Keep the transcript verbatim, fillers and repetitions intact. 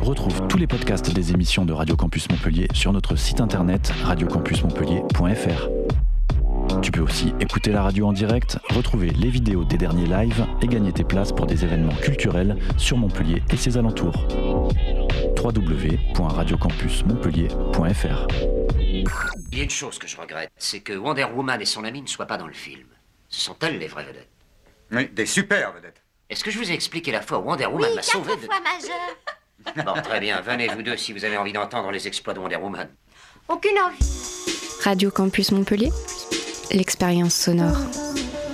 Retrouve tous les podcasts des émissions de Radio Campus Montpellier sur notre site internet radio campus montpellier point f r. Tu peux aussi écouter la radio en direct, retrouver les vidéos des derniers lives et gagner tes places pour des événements culturels sur Montpellier et ses alentours. w w w point radio campus montpellier point f r. Il y a une chose que je regrette, c'est que Wonder Woman et son ami ne soient pas dans le film. Ce sont elles les vraies vedettes. Oui, des super vedettes. Est-ce que je vous ai expliqué la fois où Wonder Woman Oui, m'a quatre sauvé de... fois majeur. Bon, très bien, venez vous deux si vous avez envie d'entendre les exploits de Wonder Woman. Aucune envie. Radio Campus Montpellier, l'expérience sonore.